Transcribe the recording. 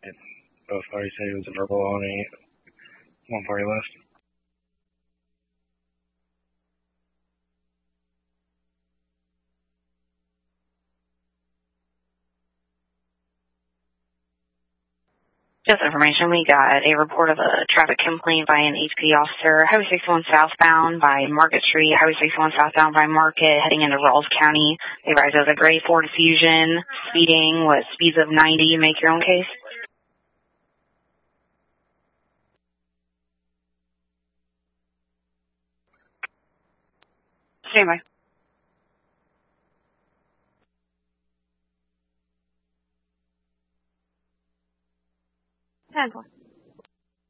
Both parties said it was a verbal, only one party left. Just information, we got a report of a traffic complaint by an HP officer, Highway 61 southbound by Market Street, Highway 61 southbound by Market, heading into Rawls County. They arrived as a gray Ford Fusion, speeding with speeds of 90. Make your own case. Stand by. 10-4.